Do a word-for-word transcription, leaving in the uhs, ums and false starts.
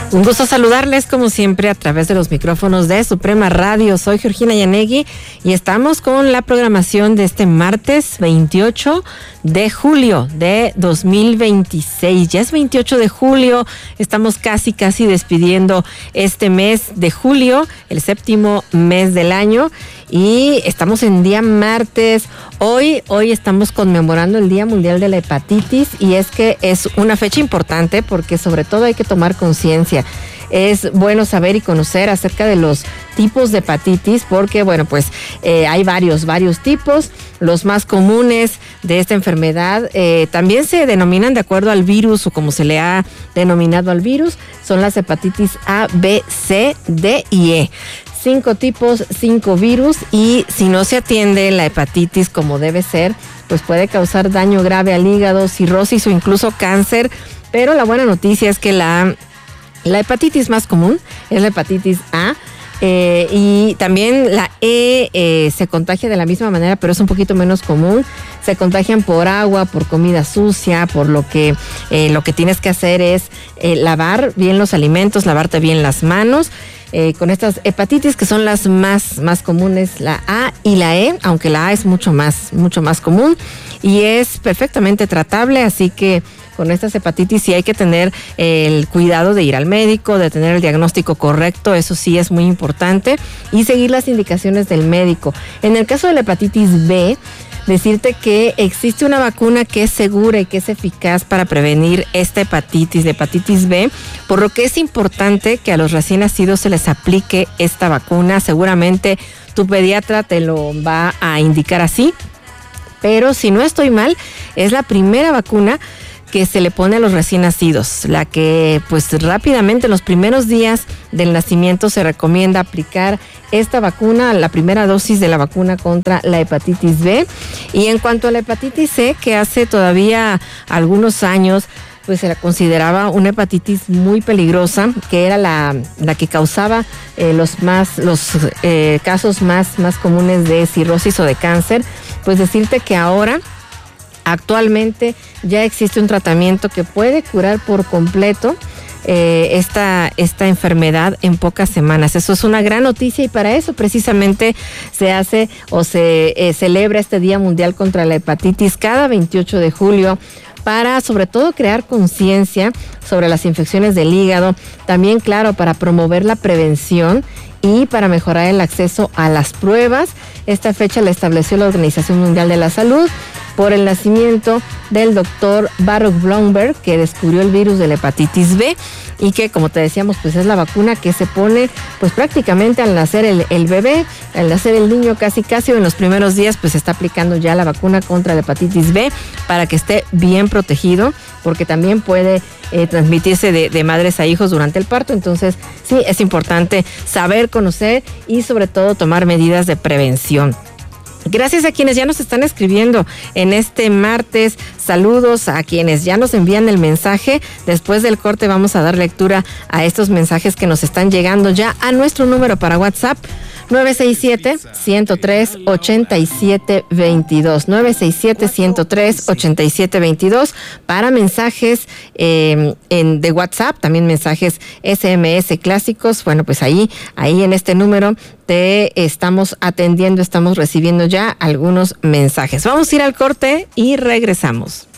Un gusto saludarles como siempre a través de los micrófonos de Suprema Radio. Soy Georgina Yanegui y estamos con la programación de este martes veintiocho de julio de dos mil veintiséis. Ya es veintiocho de julio, estamos casi casi despidiendo este mes de julio, el séptimo mes del año, y estamos en día martes. Hoy, hoy estamos conmemorando el Día Mundial de la Hepatitis, y es que es una fecha importante porque sobre todo hay que tomar conciencia. Es bueno saber y conocer acerca de los tipos de hepatitis porque, bueno, pues eh, hay varios, varios tipos. Los más comunes de esta enfermedad eh, también se denominan de acuerdo al virus o como se le ha denominado al virus. Son las hepatitis A, B, C, D y E. Cinco tipos, cinco virus, y si no se atiende la hepatitis como debe ser, pues puede causar daño grave al hígado, cirrosis o incluso cáncer. Pero la buena noticia es que la La hepatitis más común es la hepatitis A, eh, y también la E eh, se contagia de la misma manera, pero es un poquito menos común. Se contagian por agua, por comida sucia, por lo que eh, lo que tienes que hacer es eh, lavar bien los alimentos, lavarte bien las manos. Eh, con estas hepatitis que son las más, más comunes, la A y la E, aunque la A es mucho más, mucho más común y es perfectamente tratable, así que con estas hepatitis sí hay que tener el cuidado de ir al médico, de tener el diagnóstico correcto, eso sí es muy importante, y seguir las indicaciones del médico. En el caso de la hepatitis B, decirte que existe una vacuna que es segura y que es eficaz para prevenir esta hepatitis, de hepatitis B, por lo que es importante que a los recién nacidos se les aplique esta vacuna. Seguramente tu pediatra te lo va a indicar así, pero si no estoy mal, es la primera vacuna que se le pone a los recién nacidos, la que pues rápidamente en los primeros días del nacimiento se recomienda aplicar esta vacuna, la primera dosis de la vacuna contra la hepatitis B. Y en cuanto a la hepatitis C, que hace todavía algunos años pues se la consideraba una hepatitis muy peligrosa, que era la, la que causaba eh, los más los eh, casos más, más comunes de cirrosis o de cáncer, pues decirte que ahora actualmente ya existe un tratamiento que puede curar por completo eh, esta, esta enfermedad en pocas semanas. Eso es una gran noticia, y para eso precisamente se hace o se eh, celebra este Día Mundial contra la Hepatitis cada veintiocho de julio, para sobre todo crear conciencia sobre las infecciones del hígado, también claro para promover la prevención y para mejorar el acceso a las pruebas. Esta fecha la estableció la Organización Mundial de la Salud por el nacimiento del doctor Baruch Blomberg, que descubrió el virus de la hepatitis B y que, como te decíamos, pues es la vacuna que se pone pues prácticamente al nacer el, el bebé, al nacer el niño casi casi, o en los primeros días pues se está aplicando ya la vacuna contra la hepatitis B para que esté bien protegido, porque también puede eh, transmitirse de, de madres a hijos durante el parto. Entonces sí, es importante saber, conocer y sobre todo tomar medidas de prevención. Gracias a quienes ya nos están escribiendo en este martes. Saludos a quienes ya nos envían el mensaje. Después del corte vamos a dar lectura a estos mensajes que nos están llegando ya a nuestro número para WhatsApp, nueve seis siete, uno cero tres, ocho siete dos dos, nueve seis siete, uno cero tres, ocho siete dos dos, para mensajes eh, en, de WhatsApp, también mensajes ese eme ese clásicos. Bueno, pues ahí, ahí en este número te estamos atendiendo, estamos recibiendo ya algunos mensajes. Vamos a ir al corte y regresamos.